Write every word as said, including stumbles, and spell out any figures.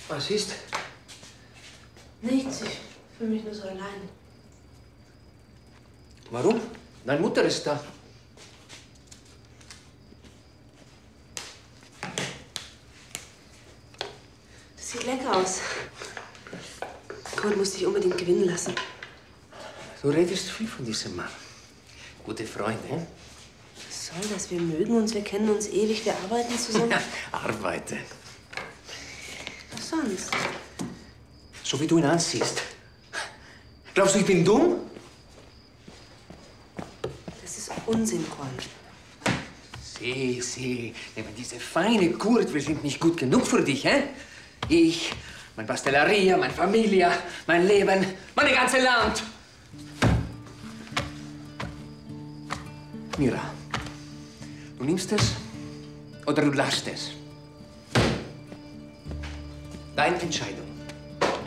Was ist? Nichts, ich fühle mich nur so allein. Warum? Deine Mutter ist da. Das sieht lecker aus. Kurt muss dich unbedingt gewinnen lassen. Du redest viel von diesem Mann. Gute Freunde. Was soll das? Wir mögen uns, wir kennen uns ewig, wir arbeiten zusammen. Ja, arbeite. Was sonst? So wie du ihn ansiehst. Glaubst du, ich bin dumm? Das ist Unsinn, Kurt. Sieh, sieh, eben diese feine Kurt, wir sind nicht gut genug für dich, hä? Ich, mein Pastelleria, meine Familie, mein Leben, meine ganze Land. Mira, du nimmst es oder du lässt es. Deine Entscheidung.